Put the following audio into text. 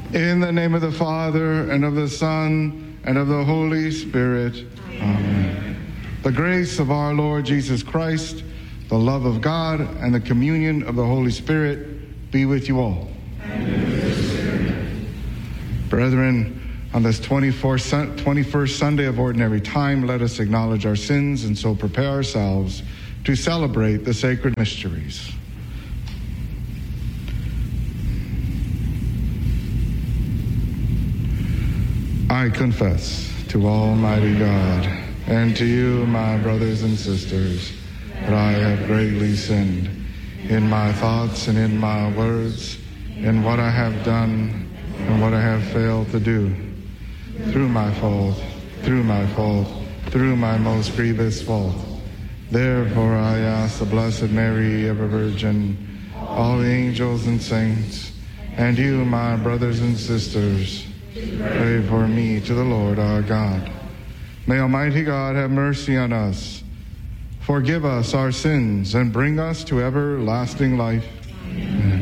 In the name of the Father, and of the Son, and of the Holy Spirit. Amen. The grace of our Lord Jesus Christ, the love of God, and the communion of the Holy Spirit be with you all. Brethren, on this 21st Sunday of Ordinary Time, let us acknowledge our sins and so prepare ourselves to celebrate the sacred mysteries. I confess to Almighty God and to you, my brothers and sisters, that I have greatly sinned in my thoughts and in my words, in what I have done and what I have failed to do, through my fault, through my most grievous fault. Therefore I ask the Blessed Mary, ever Virgin, all the angels and saints, and you, my brothers and sisters, pray for me to the Lord our God. May Almighty God have mercy on us, forgive us our sins, and bring us to everlasting life. Amen.